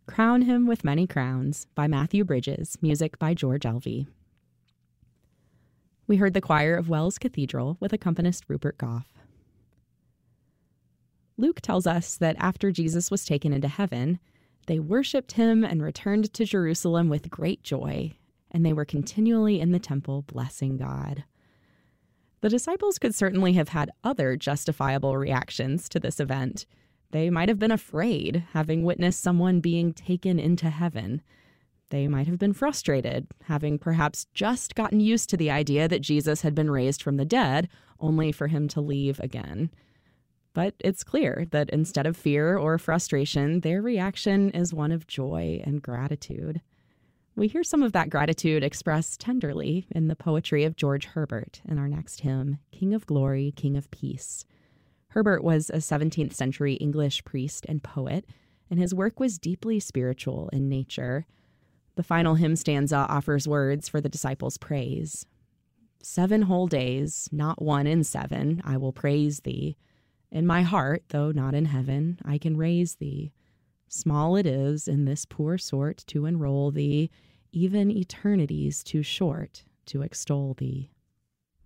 Crown Him with Many Crowns by Matthew Bridges, music by George Elvey. We heard the choir of Wells Cathedral with accompanist Rupert Goff. Luke tells us that after Jesus was taken into heaven, they worshipped him and returned to Jerusalem with great joy, and they were continually in the temple blessing God. The disciples could certainly have had other justifiable reactions to this event. They might have been afraid, having witnessed someone being taken into heaven. They might have been frustrated, having perhaps just gotten used to the idea that Jesus had been raised from the dead, only for him to leave again. But it's clear that instead of fear or frustration, their reaction is one of joy and gratitude. We hear some of that gratitude expressed tenderly in the poetry of George Herbert in our next hymn, King of Glory, King of Peace. Herbert was a 17th century English priest and poet, and his work was deeply spiritual in nature. The final hymn stanza offers words for the disciples' praise. 7 whole days, not one in 7, I will praise thee. In my heart, though not in heaven, I can raise thee. Small it is in this poor sort to enroll thee, even eternity's too short to extol thee.